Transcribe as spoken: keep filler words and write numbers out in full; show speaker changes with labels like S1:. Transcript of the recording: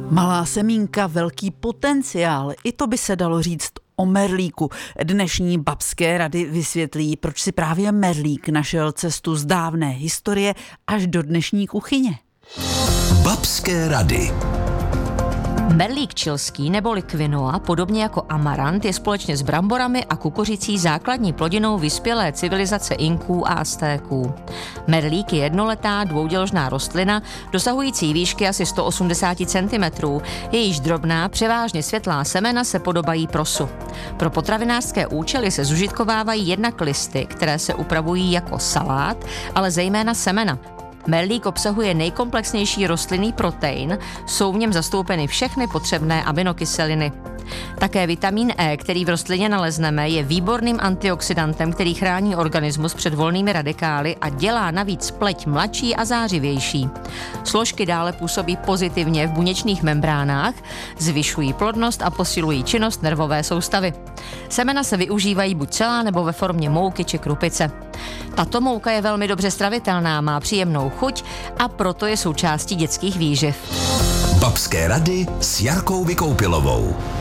S1: Malá semínka, velký potenciál. I to by se dalo říct o merlíku. Dnešní babské rady vysvětlí, proč si právě merlík našel cestu z dávné historie až do dnešní kuchyně.
S2: Babské rady.
S3: Merlík chilský neboli quinoa, podobně jako amarant, je společně s bramborami a kukuřicí základní plodinou vyspělé civilizace Inků a Aztéků. Merlík je jednoletá dvouděložná rostlina, dosahující výšky asi sto osmdesát centimetrů. Jejíž drobná, převážně světlá semena se podobají prosu. Pro potravinářské účely se zužitkovávají jednak listy, které se upravují jako salát, ale zejména semena. Merlík obsahuje nejkomplexnější rostlinný protein, jsou v něm zastoupeny všechny potřebné aminokyseliny. Také vitamín E, který v rostlině nalezneme, je výborným antioxidantem, který chrání organismus před volnými radikály a dělá navíc pleť mladší a zářivější. Složky dále působí pozitivně v buněčných membránách, zvyšují plodnost a posilují činnost nervové soustavy. Semena se využívají buď celá nebo ve formě mouky či krupice. Tato mouka je velmi dobře stravitelná, má příjemnou chuť a proto je součástí dětských výživ.
S2: Babské rady s Jarkou Vykoupilovou.